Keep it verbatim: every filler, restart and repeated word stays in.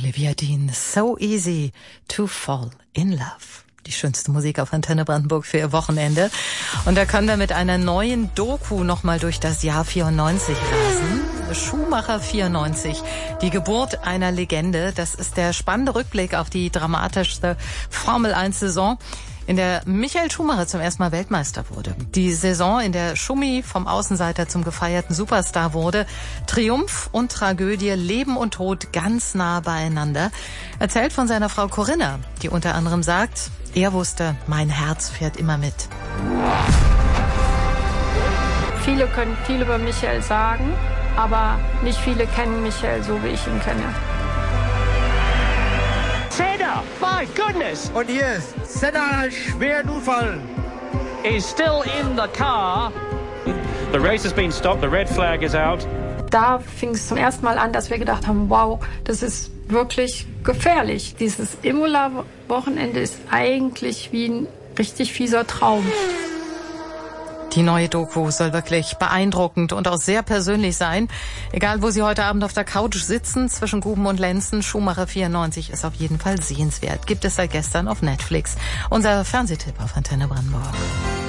Olivia Dean, So Easy to Fall in Love. Die schönste Musik auf Antenne Brandenburg für Ihr Wochenende. Und da können wir mit einer neuen Doku nochmal durch das Jahr vierundneunzig rasen. Schumacher vierundneunzig, die Geburt einer Legende. Das ist der spannende Rückblick auf die dramatischste Formel eins Saison, in der Michael Schumacher zum ersten Mal Weltmeister wurde. Die Saison, in der Schumi vom Außenseiter zum gefeierten Superstar wurde. Triumph und Tragödie, Leben und Tod ganz nah beieinander. Erzählt von seiner Frau Corinna, die unter anderem sagt, er wusste, mein Herz fährt immer mit. Viele können viel über Michael sagen, aber nicht viele kennen Michael so, wie ich ihn kenne. Senna, my goodness! Und hier ist Senna, einen schweren Unfall. Is still in the car. The race has been stopped, the red flag is out. Da fing es zum ersten Mal an, dass wir gedacht haben, wow, das ist wirklich gefährlich. Dieses Imola-Wochenende ist eigentlich wie ein richtig fieser Traum. Die neue Doku soll wirklich beeindruckend und auch sehr persönlich sein. Egal, wo Sie heute Abend auf der Couch sitzen, zwischen Guben und Lenzen, Schumacher vierundneunzig ist auf jeden Fall sehenswert. Gibt es seit gestern auf Netflix. Unser Fernsehtipp auf Antenne Brandenburg.